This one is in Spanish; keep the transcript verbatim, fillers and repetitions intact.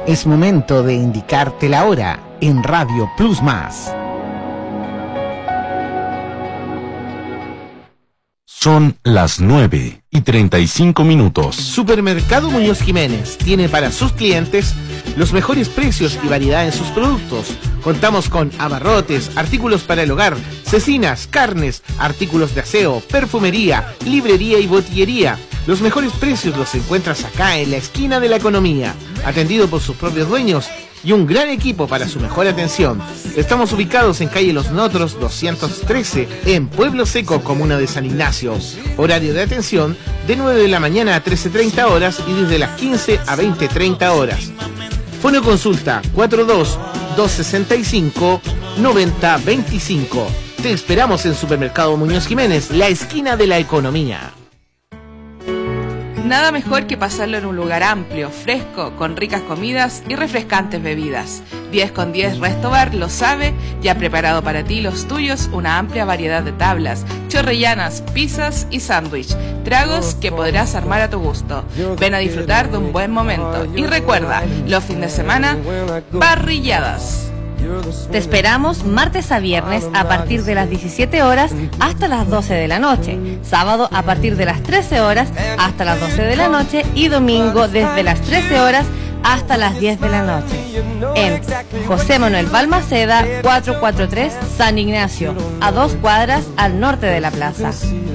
Es momento de indicarte la hora en Radio Plus Más. Son las nueve y treinta y cinco minutos. Supermercado Muñoz Jiménez tiene para sus clientes los mejores precios y variedad en sus productos. Contamos con abarrotes, artículos para el hogar, cecinas, carnes, artículos de aseo, perfumería, librería y botillería. Los mejores precios los encuentras acá en la esquina de la economía, atendido por sus propios dueños y un gran equipo para su mejor atención. Estamos ubicados en calle Los Notros doscientos trece, en Pueblo Seco, comuna de San Ignacio. Horario de atención de nueve de la mañana a trece treinta horas y desde las quince a veinte treinta horas. Fono consulta cuatro dos dos seis cinco nueve cero dos cinco. Te esperamos en Supermercado Muñoz Jiménez, la esquina de la economía. Nada mejor que pasarlo en un lugar amplio, fresco, con ricas comidas y refrescantes bebidas. diez con diez Resto Bar lo sabe y ha preparado para ti y los tuyos una amplia variedad de tablas, chorrellanas, pizzas y sándwich, tragos que podrás armar a tu gusto. Ven a disfrutar de un buen momento y recuerda, los fines de semana, parrilladas. Te esperamos martes a viernes a partir de las diecisiete horas hasta las doce de la noche, sábado a partir de las trece horas hasta las doce de la noche y domingo desde las trece horas hasta las diez de la noche. En José Manuel Balmaceda, cuatrocientos cuarenta y tres San Ignacio, a dos cuadras al norte de la plaza.